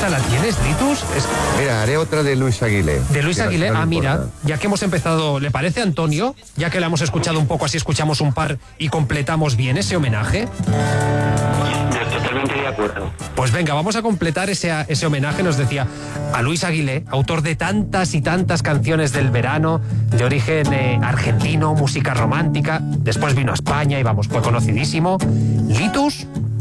¿Esta la tienes, Litus? Mira, haré otra de Luis Aguilé. De Luis Que Aguilé, no mira, importa. ya que hemos empezado, ¿le parece, Antonio? Ya que la hemos escuchado un poco, así escuchamos un par y completamos bien ese homenaje. Totalmente de acuerdo. Pues venga, vamos a completar ese homenaje, nos decía, a Luis Aguilé, autor de tantas y tantas canciones del verano, de origen argentino, música romántica. Después vino a España y vamos, fue conocidísimo. Litus,